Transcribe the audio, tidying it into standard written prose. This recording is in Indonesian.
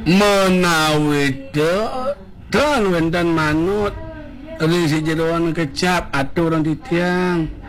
menawi dan wendan manut si jeroan kecap aturan di tiang